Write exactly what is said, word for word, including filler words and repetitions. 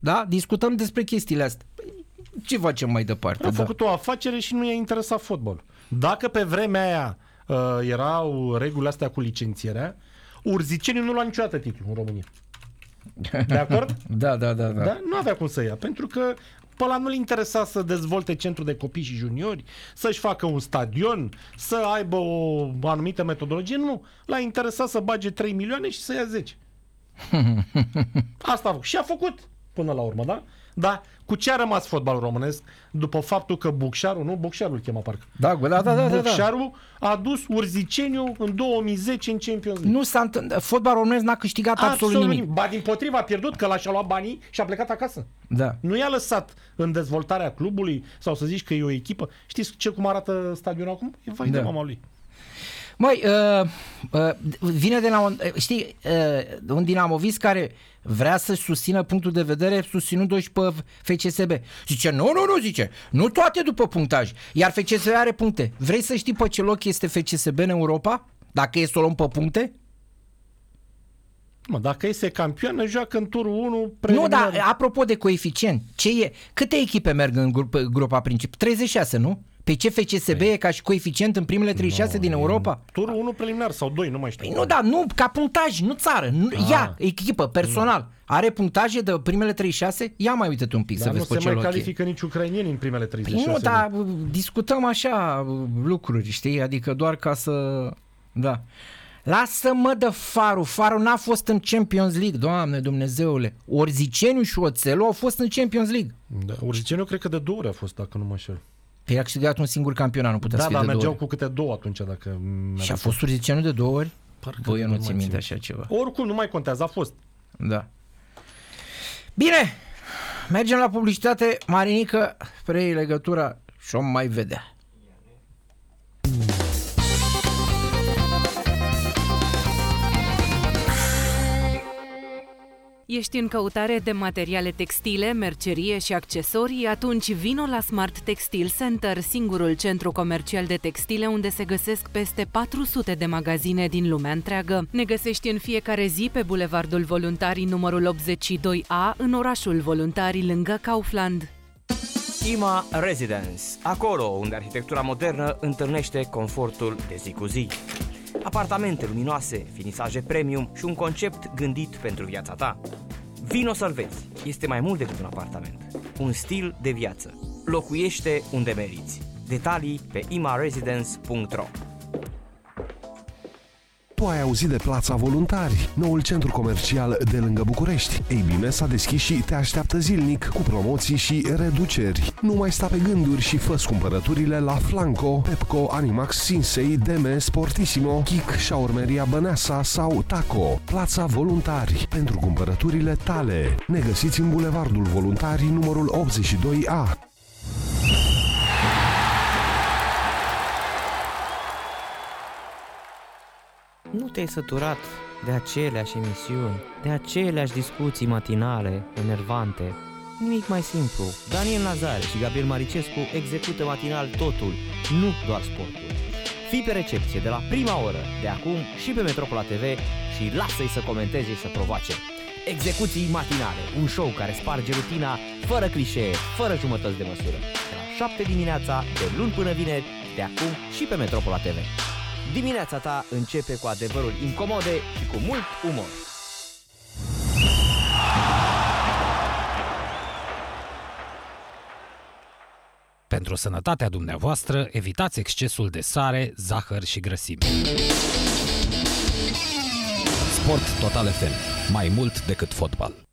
Da? Discutăm despre chestiile astea. Păi, ce facem mai departe? A da. făcut o afacere și nu i-a interesat fotbalul. Dacă pe vremea aia uh, erau regulile astea cu licențierea, urziceniul nu lua niciodată titlul în România. De acord? Da, da, da, da. Da? Nu avea cum să ia, pentru că pe ăla nu-l interesa să dezvolte centru de copii și juniori, să-și facă un stadion, să aibă o anumită metodologie. Nu, l-a interesat să bage trei milioane și să ia zece. Asta a făcut. Și a făcut până la urmă, da? Dar cu ce a rămas fotbalul românesc după faptul că Bucșarul, nu? Bucșarul îl chema parcă. Da, da, da, da, Bucșarul da. a dus Urziceniu în două mii zece în Champions League. Nu s-a întâmplat. Fotbalul românesc n-a câștigat absolut, absolut nimic. nimic. Ba dimpotrivă a pierdut, că l-a și-a luat banii și a plecat acasă. Da. Nu i-a lăsat în dezvoltarea clubului sau să zici că e o echipă. Știți ce cum arată stadionul acum? E vai da. de mama lui. Măi, uh, uh, vine de la un, știi, uh, un dinamovist care vrea să-și susțină punctul de vedere susținându-o și pe F C S B. Zice, nu, nu, nu, zice, nu toate după punctaj. Iar F C S B are puncte. Vrei să știi pe ce loc este F C S B în Europa? Dacă e să o luăm pe puncte? Mă, dacă este campioană, joacă în turul unu preliminar. Nu, dar apropo de coeficient, ce e? Câte echipe merg în grup, grupa principală? treizeci și șase, nu? Pe ce F C S B păi, e ca și coeficient în primele treizeci și șase no, din Europa? Turul unu preliminar sau doi, nu mai știu. Păi nu, da, nu, ca punctaj, nu țară. Nu, ea, echipă, personal. No. Are punctaje de primele treizeci și șase? Ia mai uite-te un pic dar să vezi pe ce loc e. nu se mai califică nici ucrainieni în primele treizeci și șase. Păi nu, dar discutăm așa lucruri, știi? Adică doar ca să... Da. Lasă-mă de Faru. Faru n-a fost în Champions League, Doamne Dumnezeule. Orziceniu și Oțelu au fost în Champions League. Da, Orziceniu cred că de două ori a fost, dacă nu mă înșel. Păi a câștigat un singur campionat, nu putea da, să fie da, de două mergeau ori. cu câte două atunci, dacă... Și a fost Orziceniu de două ori? Parcă Băi, eu nu țin minte țin. așa ceva. Oricum, nu mai contează, a fost. Da. Bine, mergem la publicitate. Marinică, preiei legătura și o mai vedea. Ești în căutare de materiale textile, mercerie și accesorii? Atunci vino la Smart Textile Center, singurul centru comercial de textile unde se găsesc peste patru sute de magazine din lumea întreagă. Ne găsești în fiecare zi pe Bulevardul Voluntarii numărul optzeci și doi A, în orașul Voluntarii, lângă Kaufland. Ima Residence, acolo unde arhitectura modernă întâlnește confortul de zi cu zi. Apartamente luminoase, finisaje premium și un concept gândit pentru viața ta. Vino să-l vezi. Este mai mult decât un apartament. Un stil de viață. Locuiește unde meriți. Detalii pe ima residence punct ro. Tu ai auzit de Plața Voluntari, noul centru comercial de lângă București. Ei bine, s-a deschis și te așteaptă zilnic cu promoții și reduceri. Nu mai sta pe gânduri și fă-ți cumpărăturile la Flanco, Pepco, Animax, Sinsei, Deme, Sportissimo, Kik, Shaurmeria Băneasa sau Taco. Plața Voluntari, pentru cumpărăturile tale. Ne găsiți în Bulevardul Voluntarii numărul optzeci și doi A. Nu te-ai săturat de aceleași emisiuni, de aceleași discuții matinale, enervante? Nimic mai simplu. Daniel Nazare și Gabriel Maricescu execută matinal totul, nu doar sportul. Fii pe recepție de la prima oră, de acum și pe Metropola T V și lasă-i să comenteze și să provoace. Execuții matinale, un show care sparge rutina, fără clișee, fără jumătăți de măsură. De la șapte dimineața, de luni până vineri, de acum și pe Metropola T V. Dimineața ta începe cu adevărul incomode și cu mult umor. Pentru sănătatea dumneavoastră, evitați excesul de sare, zahăr și grăsimi. Sport Total F M. Mai mult decât fotbal.